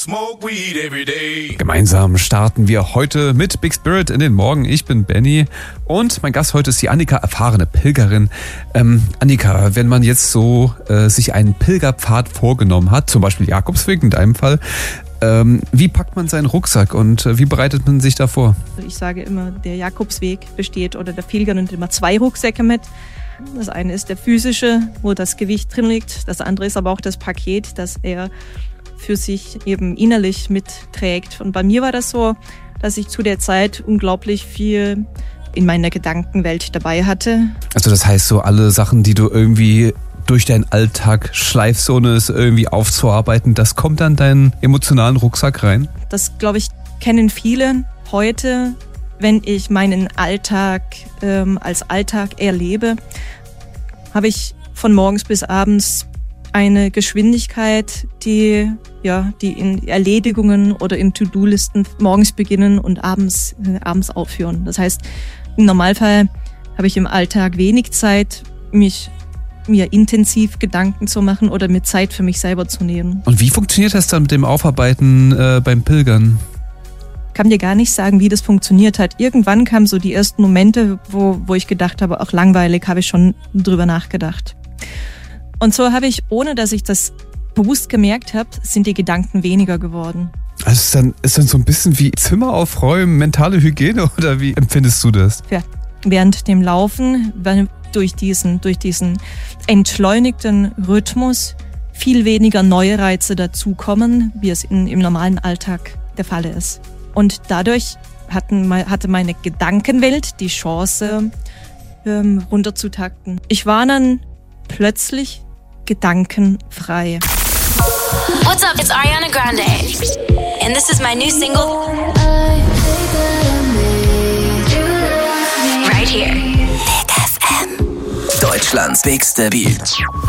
smoke weed every day. Gemeinsam starten wir heute mit Big Spirit in den Morgen. Ich bin Benny und mein Gast heute ist die Annika, erfahrene Pilgerin. Annika, wenn man jetzt so sich einen Pilgerpfad vorgenommen hat, zum Beispiel Jakobsweg in deinem Fall, wie packt man seinen Rucksack und wie bereitet man sich da vor? Ich sage immer, der Jakobsweg besteht oder der Pilger nimmt immer 2 Rucksäcke mit. Das eine ist der physische, wo das Gewicht drin liegt. Das andere ist aber auch das Paket, das er für sich eben innerlich mitträgt. Und bei mir war das so, dass ich zu der Zeit unglaublich viel in meiner Gedankenwelt dabei hatte. Also das heißt so alle Sachen, die du irgendwie durch deinen Alltag schleifst, ohne es irgendwie aufzuarbeiten, das kommt dann in deinen emotionalen Rucksack rein? Das, glaube ich, kennen viele heute, wenn ich meinen Alltag als Alltag erlebe, habe ich von morgens bis abends eine Geschwindigkeit, die in Erledigungen oder in To-Do-Listen morgens beginnen und abends aufhören. Das heißt, im Normalfall habe ich im Alltag wenig Zeit, mir intensiv Gedanken zu machen oder mir Zeit für mich selber zu nehmen. Und wie funktioniert das dann mit dem Aufarbeiten beim Pilgern? Ich kann dir gar nicht sagen, wie das funktioniert hat. Irgendwann kamen so die ersten Momente, wo ich gedacht habe, auch langweilig, habe ich schon drüber nachgedacht. Und so habe ich, ohne dass ich das bewusst gemerkt habe, sind die Gedanken weniger geworden. Also ist dann so ein bisschen wie Zimmer aufräumen, mentale Hygiene oder wie empfindest du das? Ja, während dem Laufen, durch diesen entschleunigten Rhythmus viel weniger neue Reize dazukommen, wie es im normalen Alltag der Fall ist. Und dadurch hatte meine Gedankenwelt die Chance, runterzutakten. Ich war dann plötzlich gedankenfrei. What's up? It's Ariana Grande. And this is my new single. Right here. Deutschlands bigste Beat.